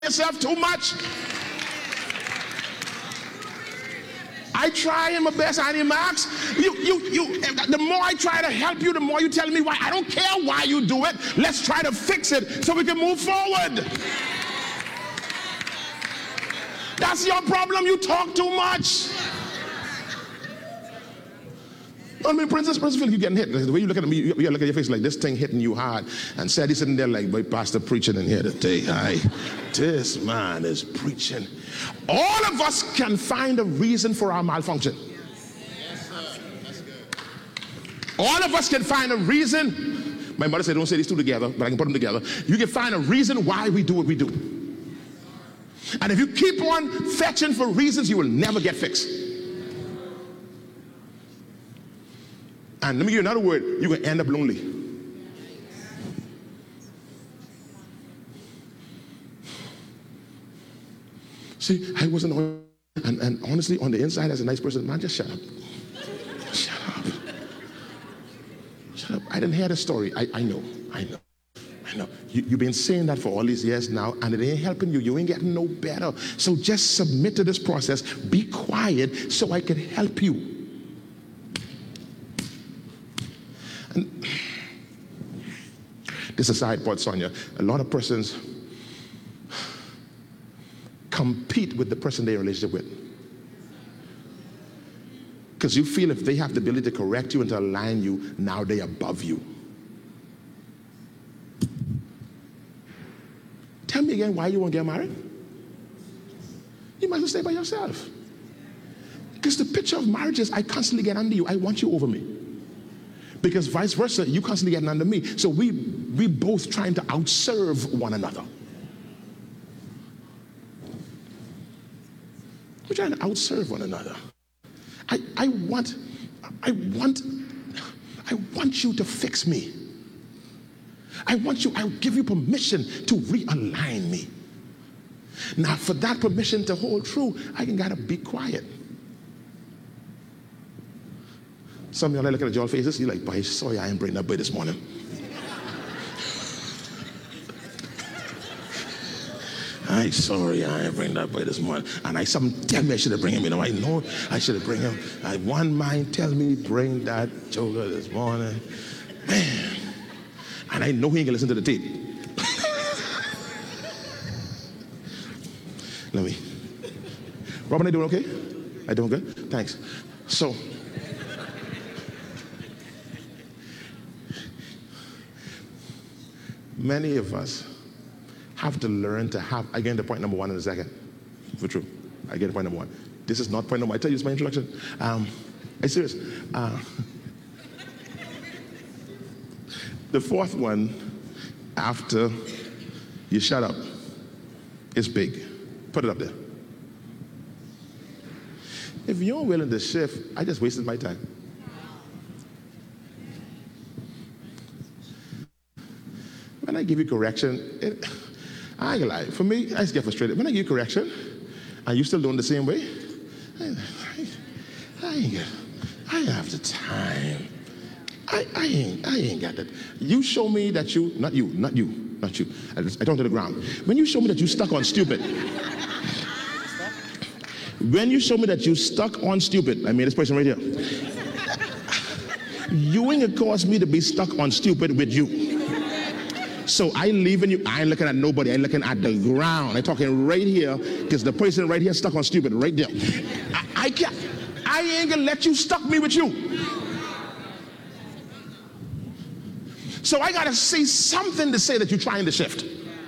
yourself too much. I try my best, Annie Max. The more I try to help you, the more you tell me why. I don't care why you do it. Let's try to fix it so we can move forward. That's your problem. You talk too much. I mean, Princess Phil, you getting hit. The way you look at me, you look at your face like this thing hitting you hard. And Sadie sitting there like, boy, Pastor preaching in here today. This man is preaching. All of us can find a reason for our malfunction. Yes, sir. That's good. All of us can find a reason. My mother said, don't say these two together, but I can put them together. You can find a reason why we do what we do. And if you keep on fetching for reasons, you will never get fixed. And let me give you another word, you're going to end up lonely. See, I wasn't, and honestly, on the inside, as a nice person, man, just shut up. Shut up. Shut up. I didn't hear the story. I know. You've been saying that for all these years now, and it ain't helping you. You ain't getting no better. So just submit to this process. Be quiet so I can help you. And this is a side part, Sonia. A lot of persons compete with the person they're in a relationship with. Because you feel if they have the ability to correct you and to align you, now they're above you. Tell me again why you won't get married. You might as well stay by yourself. Because the picture of marriage is I constantly get under you. I want you over me. Because vice versa, you constantly getting under me. So we both trying to outserve one another. We're trying to outserve one another. I want you to fix me. I'll give you permission to realign me. Now, for that permission to hold true, I gotta be quiet. Some of y'all look at your faces, you're like, boy, sorry I ain't bring that boy this morning. I'm sorry I ain't bring that boy this morning. And something tell me I should have bring him. I know I should have bring him. One mind tell me bring that joker this morning. Man. And I know he ain't gonna listen to the tape. Let me. Robin, I doing okay? I doing good? Thanks. So, many of us have to learn to have, I get to point number one in a second. For true. I get to point number one. This is not point number one. I tell you, it's my introduction. I'm serious. The fourth one, after you shut up, is big. Put it up there. If you're willing to shift, I just wasted my time. When I give you correction, I ain't gonna lie. For me, I just get frustrated. When I give you correction, and you still doing the same way, I ain't have the time. I ain't got that. You show me that you, not you. I talk to the ground. When you show me that you stuck on stupid, when you show me that you stuck on stupid, I mean this person right here, you ain't gonna cause me to be stuck on stupid with you. So I leaving you, I ain't looking at nobody, I'm looking at the ground. I'm talking right here, because the person right here stuck on stupid, right there. I ain't gonna let you stuck me with you. So I gotta say something to say that you're trying to shift.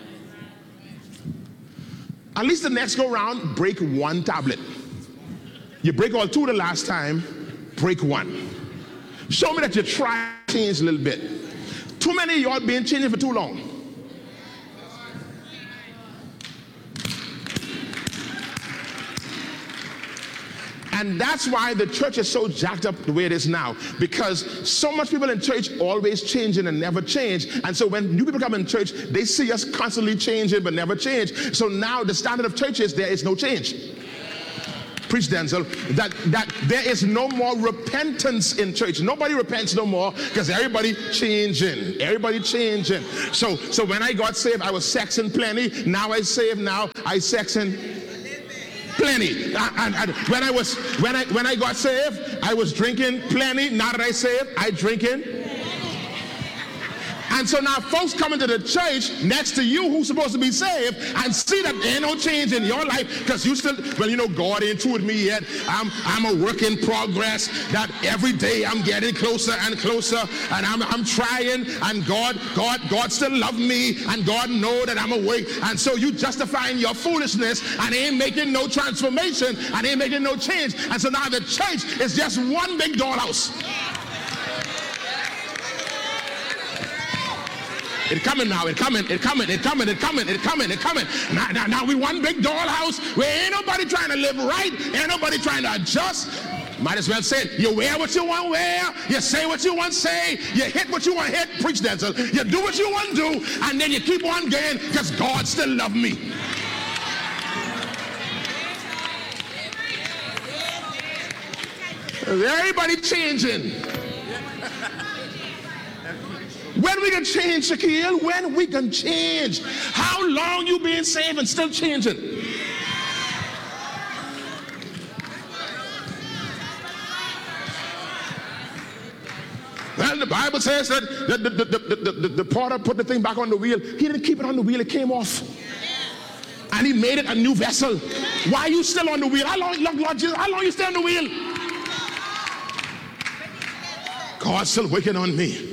At least the next go round, break one tablet. You break all two the last time, break one. Show me that you try to change a little bit. Too many of y'all been changing for too long. And that's why the church is so jacked up the way it is now. Because so much people in church always changing and never change. And so when new people come in church, they see us constantly changing but never change. So now the standard of church is there is no change. preach Denzel, that there is no more repentance in church. Nobody repents no more because everybody changing. Everybody changing. So when I got saved, I was sexing plenty. Now I saved, now I sexing plenty. And when I got saved, I was drinking plenty. Now that I saved, I drinking. And so now folks come into the church next to you who's supposed to be saved and see that there ain't no change in your life because you still, well, you know, God ain't through with me yet. I'm a work in progress, that every day I'm getting closer and closer, and I'm trying, and God still love me, and God know that I'm awake. And so you justifying your foolishness and ain't making no transformation and ain't making no change. And so now the church is just one big dollhouse. It's coming now, it's coming. Now we one big dollhouse where ain't nobody trying to live right, ain't nobody trying to adjust. Might as well say it. You wear what you want to wear, you say what you want to say, you hit what you want to hit, preach that. So you do what you want to do, and then you keep on going because God still love me. Everybody changing. When we can change, Shaquille? When we can change? How long you been saved and still changing? Well, the Bible says that the potter put the thing back on the wheel. He didn't keep it on the wheel, it came off. And he made it a new vessel. Why are you still on the wheel? How long, Lord Jesus, how long you stay on the wheel? God's still working on me.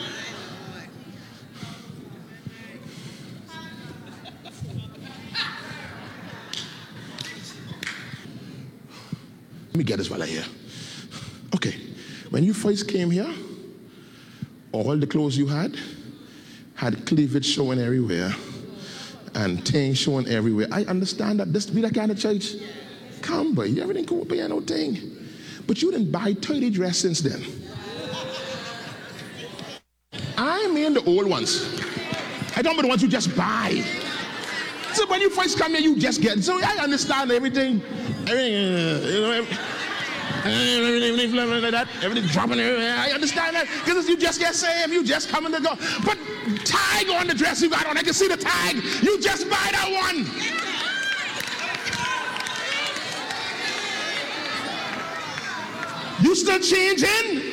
Let me get this while I'm here. Okay, when you first came here, all the clothes you had cleavage showing everywhere and things showing everywhere. I understand that this be that kind of church. Come, boy, everything cool, but you no thing. But you didn't buy 30 dresses since then. I mean the old ones. I don't mean the ones you just buy. So when you first come here, you just get. So I understand everything like that, everything dropping everywhere. I understand that because you just get saved, you just come in the door. But tag on the dress you got on, I can see the tag. You just buy that one. You still changing?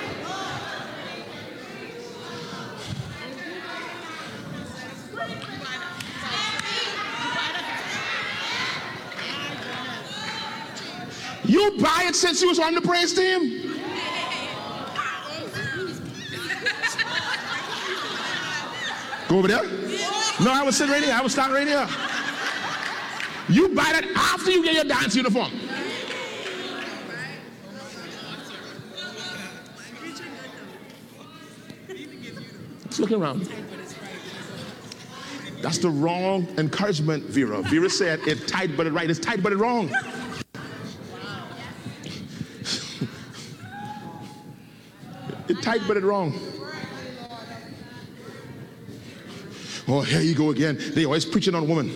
You buy it since you was on the praise team? Go over there? No, I was sitting right here. I was standing right here. You buy that after you get your dance uniform. Just looking around. That's the wrong encouragement, Vera. Vera said it's tight but it's right. It's tight but it's wrong. It's tight but it's wrong. Oh, here you go again. They always preaching on women.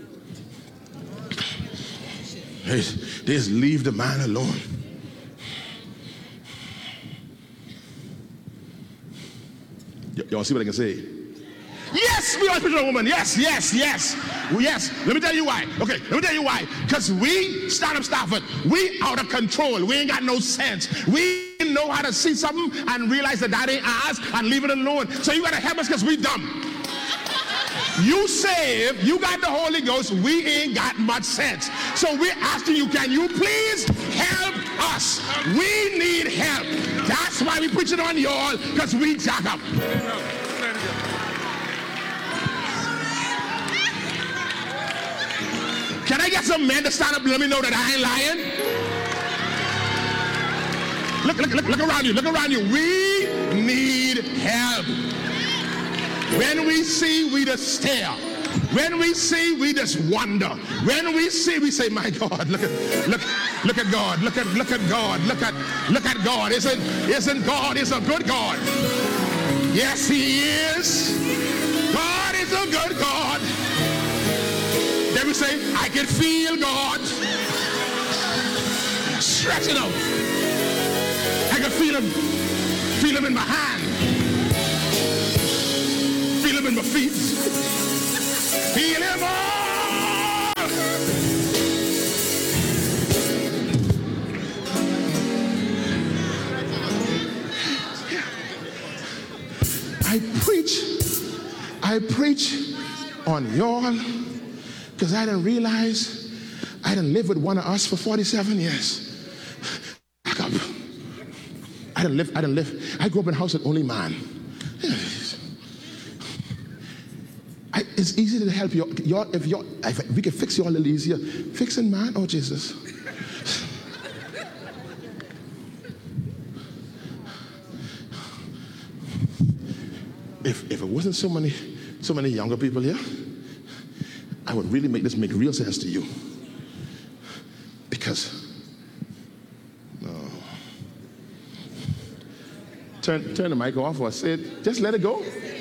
They just leave the man alone. Y'all see what I can say? Yes, we always preach on a woman. Yes. Let me tell you why. Okay, let me tell you why. Because we, Stand Up Stafford, we out of control. We ain't got no sense. We know how to see something and realize that ain't ours and leave it alone. So you got to help us because we dumb. You saved, you got the Holy Ghost, we ain't got much sense. So we're asking you, can you please help us? We need help. That's why we preach it on y'all, because we jack up. Can I get some men to stand up and let me know that I ain't lying? Look around you, look around you. We need help. When we see, we just stare. When we see, we just wonder. When we see, we say, my God, look at God, look at God, look at God. Isn't God is a good God? Yes, He is. God is a good God. Then we say, I can feel God. Stretch it out. I can feel him in my hand. Feel him in my feet. Feel him all. I preach on y'all because I didn't realize I didn't live with one of us for 47 years. I didn't live. I grew up in a house with only man. It's easy to help you. If we can fix you all a little easier, fixing man, oh Jesus. If it wasn't so many younger people here, I would really make this make real sense to you. Because turn the mic off or say it, just let it go.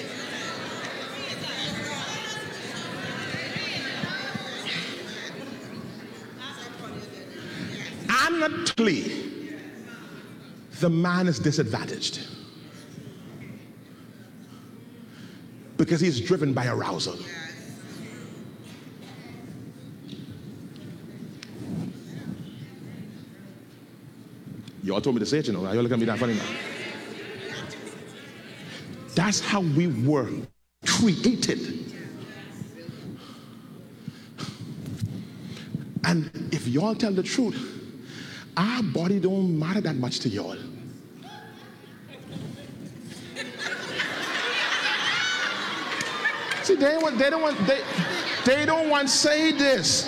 Honestly, the man is disadvantaged because he's driven by arousal. Y'all told me to say it, you know. Y'all look at me that funny now. That's how we were created. And if y'all tell the truth, our body don't matter that much to y'all. See, they don't want to say this.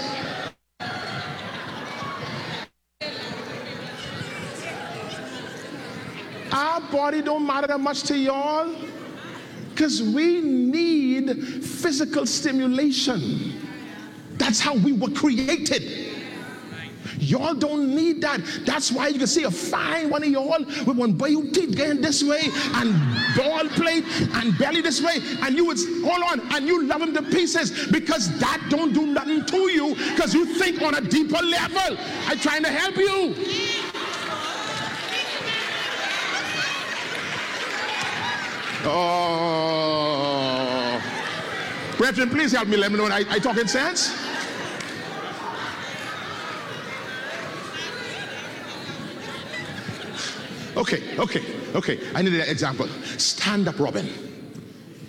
Our body don't matter that much to y'all because we need physical stimulation. That's how we were created. Y'all don't need that. That's why you can see a fine one of y'all with one boy teeth going this way and ball plate and belly this way, and you would hold on and you love him to pieces because that don't do nothing to you because you think on a deeper level. I'm trying to help you. Oh, brethren, please help me. Let me know when I talking sense. Okay. I need an example. Stand up, Robin.